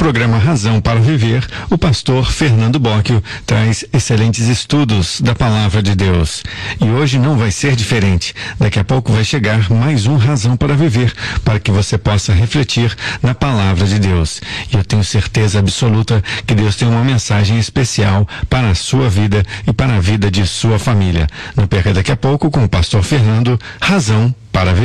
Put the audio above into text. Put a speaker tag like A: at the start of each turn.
A: programa Razão para Viver, o pastor Fernando Bocchio traz excelentes estudos da Palavra de Deus. E hoje não vai ser diferente. Daqui a pouco vai chegar mais um Razão para Viver, para que você possa refletir na Palavra de Deus. E eu tenho certeza absoluta que Deus tem uma mensagem especial para a sua vida e para a vida de sua família. Não perca daqui a pouco com o pastor Fernando, Razão para Viver.